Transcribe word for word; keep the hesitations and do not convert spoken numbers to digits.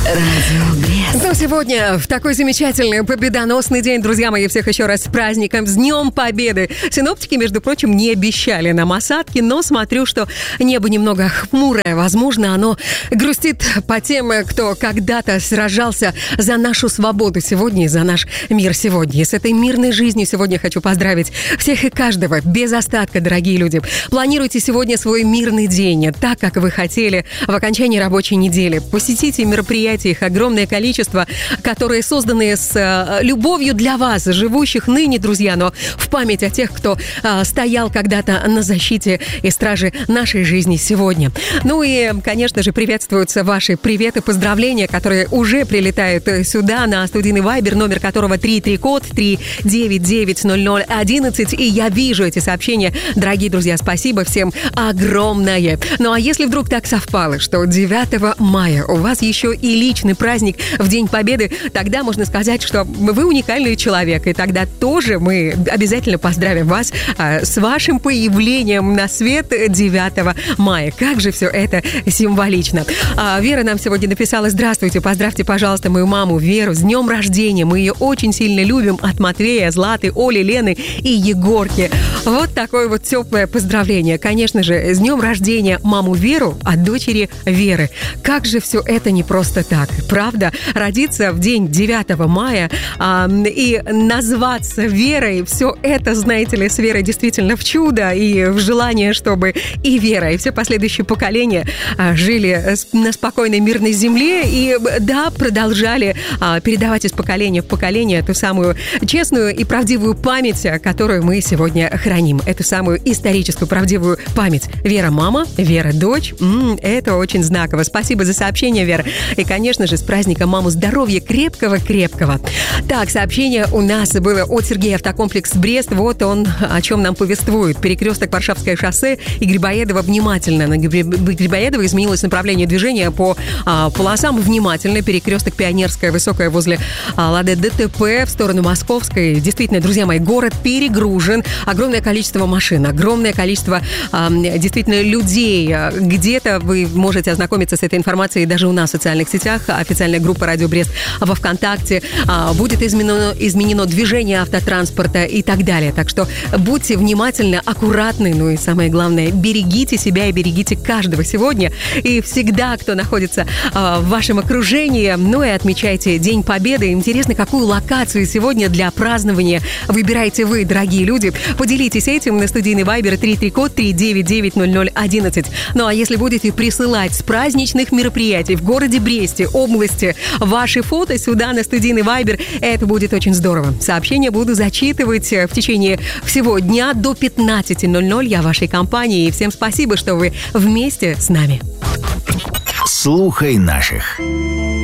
Радио Брест. Ну, сегодня в такой замечательный победоносный день, друзья мои, всех еще раз с праздником, с Днем Победы. Синоптики, между прочим, не обещали нам осадки, но смотрю, что небо немного хмурое. Возможно, оно грустит по тем, кто когда-то сражался за нашу свободу сегодня и за наш мир сегодня. И с этой мирной жизнью сегодня хочу поздравить всех и каждого, без остатка, дорогие люди. Планируйте сегодня свой мирный день так, как вы хотели в окончании рабочей недели. Посетите мероприятия, их огромное количество, которые созданы с любовью для вас, живущих ныне, друзья, но в память о тех, кто а, стоял когда-то на защите и страже нашей жизни сегодня. Ну и, конечно же, приветствуются ваши приветы, поздравления, которые уже прилетают сюда на студийный вайбер, номер которого три три код три девять девять ноль ноль одиннадцать. И я вижу эти сообщения. Дорогие друзья, спасибо всем огромное. Ну а если вдруг так совпало, что девятого мая у вас еще и личный праздник в День Победы, тогда можно сказать, что вы уникальный человек. И тогда тоже мы обязательно поздравим вас а, с вашим появлением на свет девятого мая. Как же все это символично. А, Вера нам сегодня написала: здравствуйте, поздравьте, пожалуйста, мою маму Веру с днем рождения. Мы ее очень сильно любим. От Матвея, Златы, Оли, Лены и Егорки. Вот такое вот теплое поздравление. Конечно же, с днем рождения маму Веру от дочери Веры. Как же все это не просто так. Так, правда, родиться в день девятого мая а, и назваться Верой, все это, знаете ли, с Верой действительно в чудо и в желание, чтобы и Вера, и все последующие поколения а, жили на спокойной мирной земле и, да, продолжали а, передавать из поколения в поколение ту самую честную и правдивую память, которую мы сегодня храним. Эту самую историческую правдивую память. Вера мама, Вера дочь. М-м, это очень знаково. Спасибо за сообщение, Вера. И, конечно, Конечно же, с праздником маму, здоровья крепкого-крепкого. Так, сообщение у нас было от Сергея, автокомплекс Брест. Вот он о чем нам повествует. Перекресток Варшавское шоссе и Грибоедова внимательно. На Грибоедова изменилось направление движения по а, полосам внимательно. Перекресток Пионерская, Высокая возле а, Лады ДТП в сторону Московской. Действительно, друзья мои, город перегружен. Огромное количество машин, огромное количество а, действительно людей. Где-то вы можете ознакомиться с этой информацией даже у нас в социальных сетях. Официальная группа «Радио Брест» во ВКонтакте. Будет изменено, изменено движение автотранспорта и так далее. Так что будьте внимательны, аккуратны, ну и самое главное, берегите себя и берегите каждого сегодня. И всегда, кто находится в вашем окружении, ну и отмечайте День Победы. Интересно, какую локацию сегодня для празднования выбираете вы, дорогие люди. Поделитесь этим на студийный вайбер три три код три девять девять ноль ноль одиннадцать. Ну а если будете присылать с праздничных мероприятий в городе Бресте, области, ваши фото сюда на студийный вайбер. Это будет очень здорово. Сообщения буду зачитывать в течение всего дня до пятнадцати ноль ноль. Я в вашей компании. И всем спасибо, что вы вместе с нами. Слухай наших.